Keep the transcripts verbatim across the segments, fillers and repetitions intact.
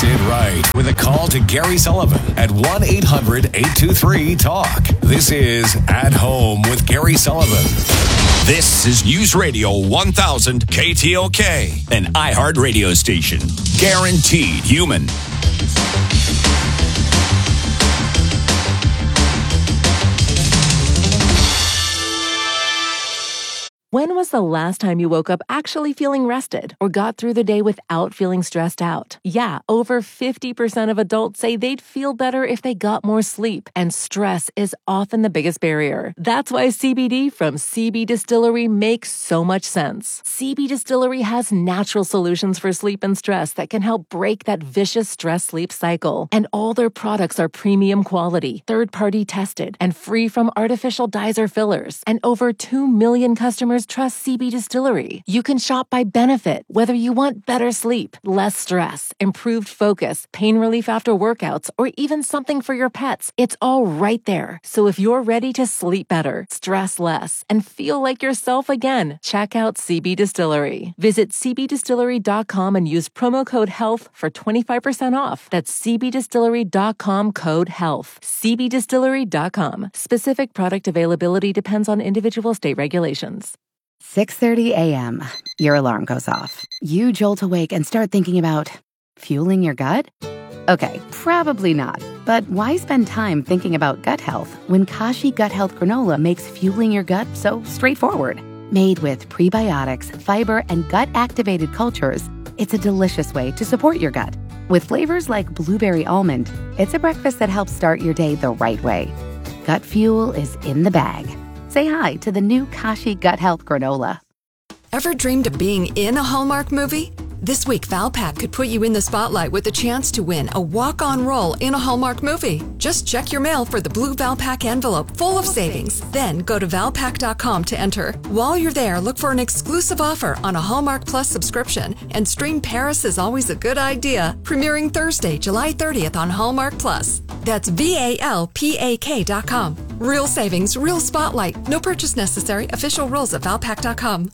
it right with a call to Gary Sullivan at one eight hundred eight two three talk. This is At Home with Gary Sullivan. This is News Radio one thousand K T O K, an iHeart radio station. Guaranteed human. When was the last time you woke up actually feeling rested or got through the day without feeling stressed out? Yeah, over fifty percent of adults say they'd feel better if they got more sleep, and stress is often the biggest barrier. That's why C B D from C B Distillery makes so much sense. C B Distillery has natural solutions for sleep and stress that can help break that vicious stress-sleep cycle. And all their products are premium quality, third-party tested, and free from artificial dyes or fillers. And over two million customers trust C B Distillery. You can shop by benefit, whether you want better sleep, less stress, improved focus, pain relief after workouts, or even something for your pets. It's all right there. So if you're ready to sleep better, stress less, and feel like yourself again, check out C B Distillery. Visit c b distillery dot com and use promo code HEALTH for twenty-five percent off. That's c b distillery dot com code HEALTH. c b distillery dot com. Specific product availability depends on individual state regulations. six thirty a.m. Your alarm goes off. You jolt awake and start thinking about fueling your gut? Okay, probably not. But why spend time thinking about gut health when Kashi Gut Health Granola makes fueling your gut so straightforward? Made with prebiotics, fiber, and gut-activated cultures, it's a delicious way to support your gut. With flavors like blueberry almond, it's a breakfast that helps start your day the right way. Gut fuel is in the bag. Say hi to the new Kashi Gut Health Granola. Ever dreamed of being in a Hallmark movie? This week, Valpak could put you in the spotlight with a chance to win a walk-on role in a Hallmark movie. Just check your mail for the blue Valpak envelope full of savings. Then go to valpak dot com to enter. While you're there, look for an exclusive offer on a Hallmark Plus subscription and stream Paris is Always a Good Idea, premiering Thursday, July thirtieth on Hallmark Plus. That's V A L P A K dot com. Real savings, real spotlight. No purchase necessary. Official rules at valpak dot com.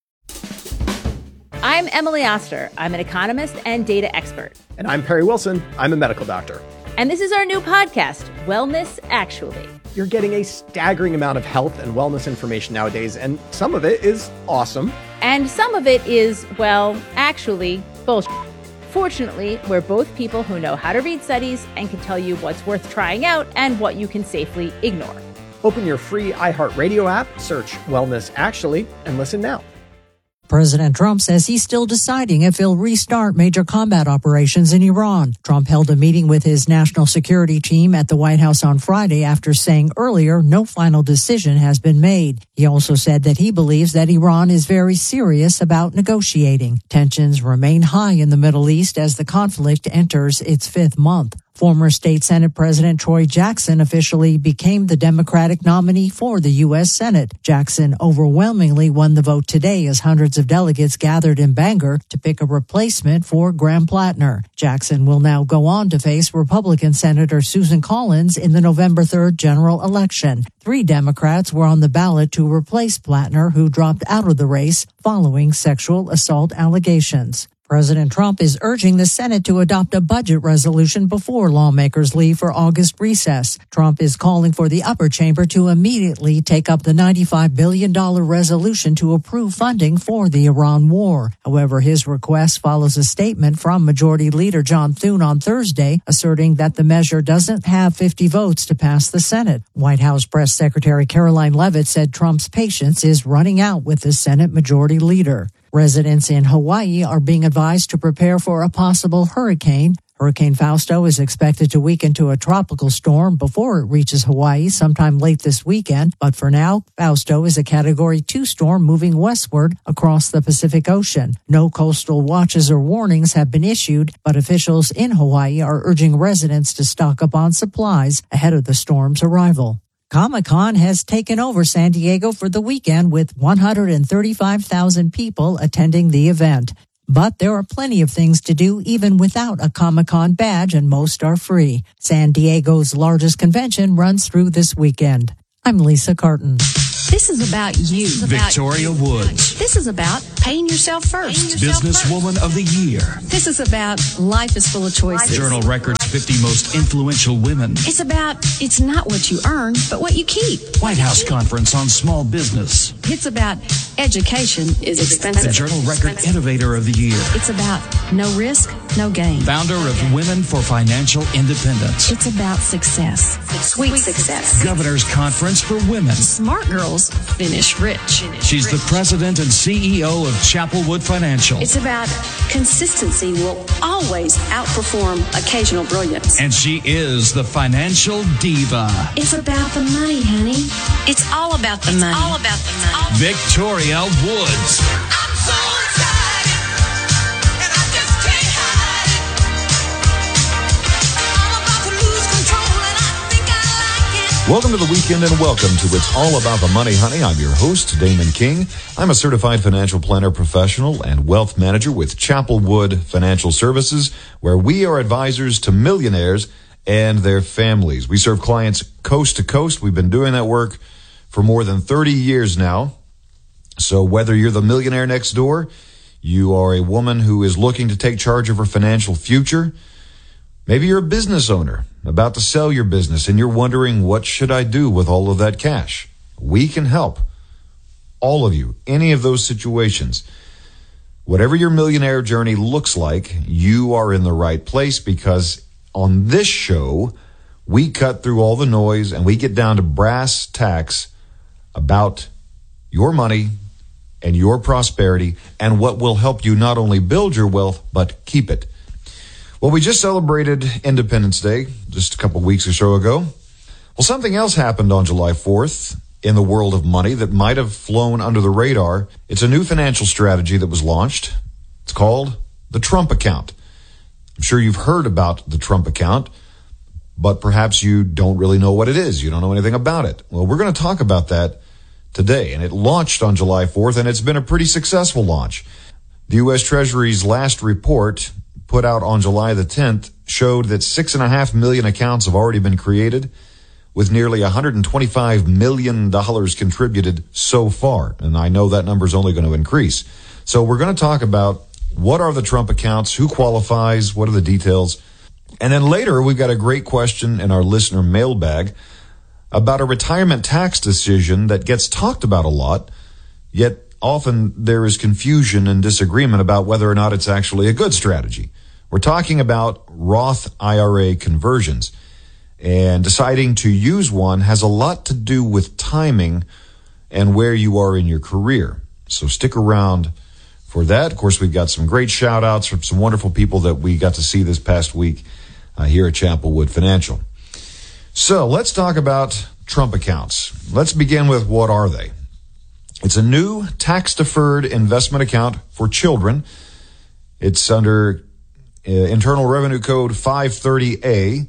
I'm Emily Oster. I'm an economist and data expert. And I'm Perry Wilson. I'm a medical doctor. And this is our new podcast, Wellness Actually. You're getting a staggering amount of health and wellness information nowadays, and some of it is awesome. And some of it is, well, actually, bullshit. Fortunately, we're both people who know how to read studies and can tell you what's worth trying out and what you can safely ignore. Open your free iHeartRadio app, search Wellness Actually, and listen now. President Trump says he's still deciding if he'll restart major combat operations in Iran. Trump held a meeting with his national security team at the White House on Friday after saying earlier no final decision has been made. He also said that he believes that Iran is very serious about negotiating. Tensions remain high in the Middle East as the conflict enters its fifth month. Former State Senate President Troy Jackson officially became the Democratic nominee for the U S Senate. Jackson overwhelmingly won the vote today as hundreds of delegates gathered in Bangor to pick a replacement for Graham Plattner. Jackson will now go on to face Republican Senator Susan Collins in the November third general election. Three Democrats were on the ballot to replace Plattner, who dropped out of the race following sexual assault allegations. President Trump is urging the Senate to adopt a budget resolution before lawmakers leave for August recess. Trump is calling for the upper chamber to immediately take up the ninety-five billion dollars resolution to approve funding for the Iran war. However, his request follows a statement from Majority Leader John Thune on Thursday, asserting that the measure doesn't have fifty votes to pass the Senate. White House Press Secretary Caroline Leavitt said Trump's patience is running out with the Senate Majority Leader. Residents in Hawaii are being advised to prepare for a possible hurricane. Hurricane Fausto is expected to weaken to a tropical storm before it reaches Hawaii sometime late this weekend. But for now, Fausto is a Category two storm moving westward across the Pacific Ocean. No coastal watches or warnings have been issued, but officials in Hawaii are urging residents to stock up on supplies ahead of the storm's arrival. Comic-Con has taken over San Diego for the weekend with one hundred thirty-five thousand people attending the event. But there are plenty of things to do even without a Comic-Con badge, and most are free. San Diego's largest convention runs through this weekend. I'm Lisa Carton. This is about you. Victoria Woods. This is about paying yourself first. Businesswoman of the Year. This is about life is full of choices. Journal Records fifty Most Influential Women. It's about it's not what you earn, but what you keep. White House Conference on Small Business. It's about education is expensive. The Journal Record Innovator of the Year. It's about no risk, no gain. Founder of Women for Financial Independence. It's about success. Sweet success. Governor's Conference for Women. Smart girls finish rich. She's the president and C E O of Chapelwood Financial. It's about consistency will always outperform occasional brilliance. And she is the financial diva. It's about the money, honey. It's all about the it's money. all about the money. Victoria Woods. I'm so excited, and I just can't hide it. I'm about to lose control, and I think I like it. Welcome to the weekend and welcome to It's All About the Money, Honey. I'm your host, Damon King. I'm a certified financial planner professional and wealth manager with Chapelwood Financial Services, where we are advisors to millionaires and their families. We serve clients coast to coast. We've been doing that work for more than thirty years now. So whether you're the millionaire next door, you are a woman who is looking to take charge of her financial future, maybe you're a business owner about to sell your business and you're wondering, what should I do with all of that cash? We can help all of you, any of those situations. Whatever your millionaire journey looks like, you are in the right place, because on this show, we cut through all the noise and we get down to brass tacks about your money and your prosperity and what will help you not only build your wealth, but keep it. Well, we just celebrated Independence Day just a couple weeks or so ago. Well, something else happened on July fourth in the world of money that might have flown under the radar. It's a new financial strategy that was launched. It's called the Trump Account. I'm sure you've heard about the Trump Account, but perhaps you don't really know what it is. You don't know anything about it. Well, we're going to talk about that today, and it launched on July fourth, and it's been a pretty successful launch. The U S Treasury's last report, put out on July the tenth, showed that six and a half million accounts have already been created, with nearly one hundred twenty-five million dollars contributed so far, and I know that number is only going to increase. So we're going to talk about what are the Trump accounts, who qualifies, what are the details, and then later we've got a great question in our listener mailbag about a retirement tax decision that gets talked about a lot, yet often there is confusion and disagreement about whether or not it's actually a good strategy. We're talking about Roth I R A conversions, and deciding to use one has a lot to do with timing and where you are in your career. So stick around for that. Of course, we've got some great shout outs from some wonderful people that we got to see this past week uh, here at Chapelwood Financial. So let's talk about Trump accounts. Let's begin with, what are they? It's a new tax-deferred investment account for children. It's under uh, Internal Revenue Code five thirty A.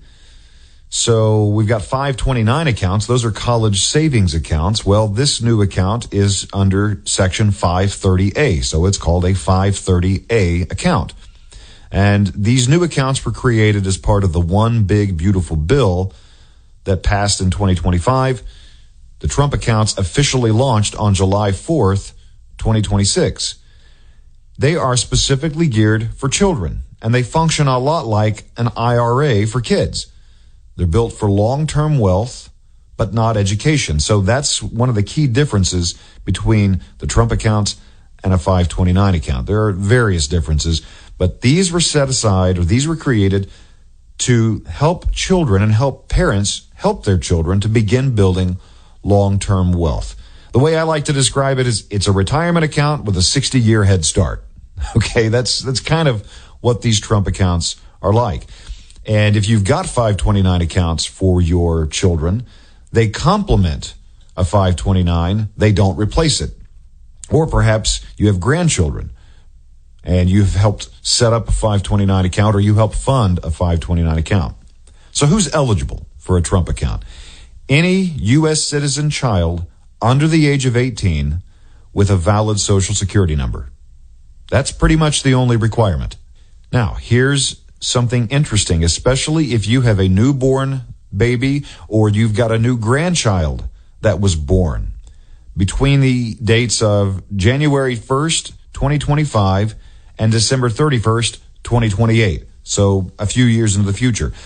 So we've got five twenty-nine accounts. Those are college savings accounts. Well, this new account is under Section five thirty A. So it's called a five thirty A account. And these new accounts were created as part of the One Big Beautiful Bill that passed in twenty twenty-five. The Trump accounts officially launched on July fourth, twenty twenty-six. They are specifically geared for children, and they function a lot like an I R A for kids. They're built for long-term wealth, but not education. So that's one of the key differences between the Trump accounts and a five twenty-nine account. There are various differences, but these were set aside, or these were created to help children and help parents help their children to begin building long-term wealth. The way I like to describe it is it's a retirement account with a sixty-year head start. Okay, that's that's kind of what these Trump accounts are like. And if you've got five twenty-nine accounts for your children, they complement a five twenty-nine. They don't replace it. Or perhaps you have grandchildren and you've helped set up a five twenty-nine account, or you help fund a five twenty-nine account. So who's eligible for a Trump account? Any U S citizen child under the age of eighteen with a valid Social Security number. That's pretty much the only requirement. Now, here's something interesting, especially if you have a newborn baby or you've got a new grandchild that was born. between the dates of January first, twenty twenty-five and December thirty-first, twenty twenty-eight. So a few years into the future.